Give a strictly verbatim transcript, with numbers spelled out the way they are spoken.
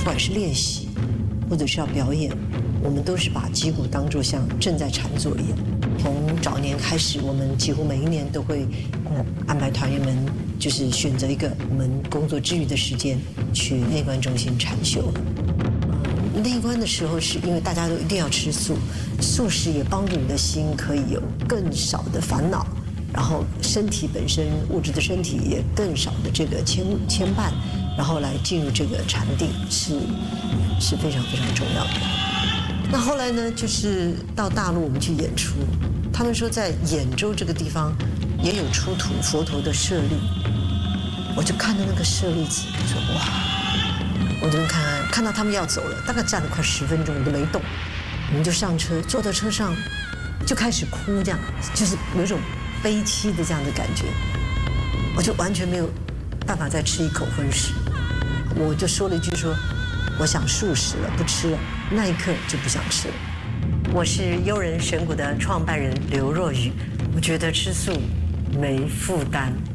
不管是练习或者是要表演，我们都是把击鼓当作像正在禅坐一样。从早年开始，我们几乎每一年都会呃安排团员们，就是选择一个我们工作之余的时间去内观中心禅修。内观的时候，是因为大家都一定要吃素，素食也帮助你的心可以有更少的烦恼，然后身体本身物质的身体也更少的这个牵牵绊，然后来进入这个禅定是是非常非常重要的。那后来呢，就是到大陆我们去演出，他们说在兖州这个地方也有出土佛陀的舍利，我就看到那个舍利子，说哇。我这边看看，看到他们要走了，大概站了快十分钟，我都没动。我们就上车，坐到车上就开始哭，这样就是有一种悲戚的这样的感觉。我就完全没有办法再吃一口荤食，我就说了一句说，我想素食了，不吃了。那一刻就不想吃了。我是悠人神谷的创办人刘若瑀，我觉得吃素没负担。